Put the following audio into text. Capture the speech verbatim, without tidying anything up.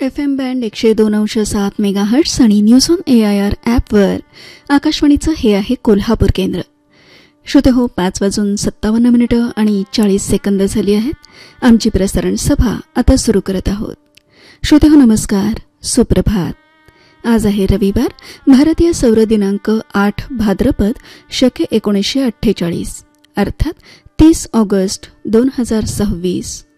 F M band एकशे दोन अंश सात मेगा हर्ट्स आणि news on A I R ॲपवर आकाशवाणीचं हे आहे कोल्हापूर केंद्र. श्रोते हो, पाच वाजून सत्तावन्न मिनिटं आणि चाळीस सेकंद झाली आहेत. आमची प्रसारण सभा आता सुरू करत आहोत. श्रोते हो, नमस्कार, सुप्रभात. आज आहे रविवार, भारतीय सौर दिनांक आठ भाद्रपद शके एकोणीसशे अठ्ठेचाळीस, अर्थात तीस ऑगस्ट दोन हजार सव्वीस.